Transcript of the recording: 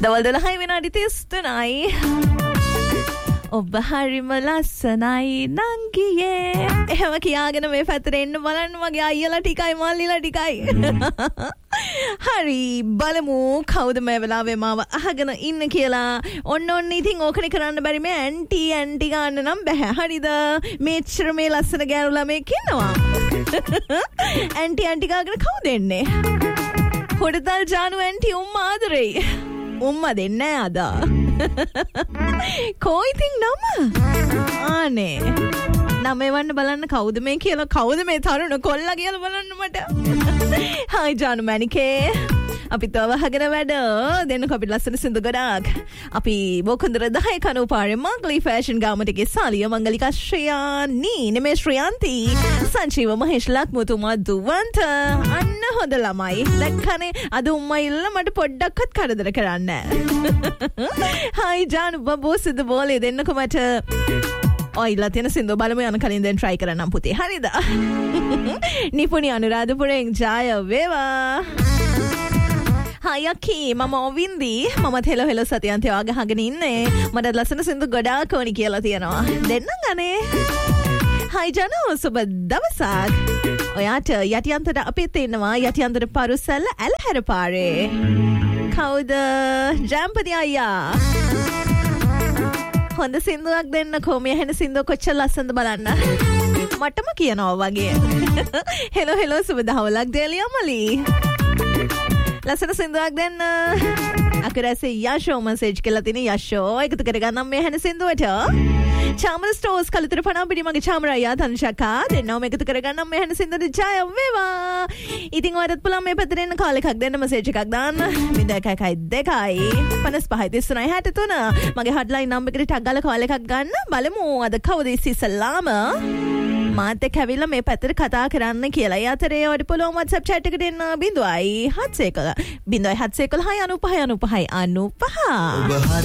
දවල් 12 විනාඩි 33යි. ඔබ හරිම ලස්සනයි නංගියේ. එහෙම කියාගෙන මේ පැත්තට එන්න බලන්න මගේ අයියලා ටිකයි මල්ලිලා ටිකයි. හරි බලමු කවුද මේ වෙලාවේ මාව අහගෙන ඉන්න කියලා. ඔන්න ඉතින් ඕකනේ කරන්න බැරි මේ ඇන්ටි ගන්න නම් බෑ. හරිද? මේච්චර මේ ලස්සන ගෑනු ළමෙක් ඉන්නවා. ඇන්ටි ගාගෙන කවුද එන්නේ? හොඩතල් ජානු ඇන්ටි උම්මා ආදරේ. උම්මා දෙන්නේ අද. කොයිතින් නම? ආනේ. නම එවන්න බලන්න කවුද මේ කියලා. කවුද මේ තරුණ කොල්ලා කියලා බලන්න මට. හායි ජානු මැනිකේ. අපි තව වහගෙන වැඩ දෙන්නකො අපිට ලස්සන සින්දු ගොඩක්. අපි බොකුන්දර 10 කණු පාරේ මංගලී ෆැෂන් ගාමටගේ සාලිය මංගලිකා ශ්‍රියානි නෙමේ ශ්‍රියන්ති සංජීව මහේෂ් ලක්මුතුමා දුවන්ත අන්න හොඳ ළමයි. දැක්කනේ අද උම්මා ඉල්ල මට පොඩ්ඩක්වත් කරදර කරන්නේ නැහැ. හායි ජානු බබෝ සිද්ද බෝලේ දෙන්නකො මට. ඔයිලා තියෙන සින්දු බලමු යන කලින් දැන් try කරන්නම් පුතේ. හරිද? නිපුණි අනුරාධපුරයෙන් ජය වේවා. හයකි මම ඔවින්දි මමත් හෙල සතියන්තය වගහගෙන ඉන්නේ. මට ලස්සන සින්දු ගොඩාක් ඕනි කියලා තියෙනවා. දෙන්නම් ගනේ. හයි ජනෝ සුබ දවසක්. ඔයාට යටියන්තර අපිත් ඉන්නවා යටියන්තර පරුසැල්ල ඇලහැර පාරේ. කවුද? ජම්පති අයියා. හොඳ සින්දුවක් දෙන්න කොමිය හෙන සින්දුව කොච්චර ලස්සනද බලන්න. මටම කියනවා වගේ. හෙලෝ සුබ දවල්ක් දෙලියා මලි. ලස්සන සින්දුවක් දෙන්න. අකරැසේ යශෝ මැසේජ් කළා තියෙන යශෝ එකතු කරගන්නම් මේ හැන සින්දුවට. චාමර ස්ටෝර්ස් කලිතර පණාපිටි මගේ චාමර අයියා තනිෂකා දෙන්නම එකතු කරගන්නම් මේ හැන සින්දුවට ජය වේවා. ඉතින් ඔයාලත් පුළුවන් මේ පැත්තට එන්න කාල් එකක් දෙන්න මැසේජ් එකක් දාන්න. 0112 55 63 මගේ හොට්ලයින් නම්බර් එකට ටග් ගාලා කාල් එකක් ගන්න. බලමු අද කවුද ඉස්සෙල්ලාම මාත් එක්ක ඇවිල්ලා මේ පැත්තට කතා කරන්න කියලා. ඒ අතරේ ඔයාලට පුළුවන් WhatsApp chat එකට එන්න 0.7 0.7 95 95 95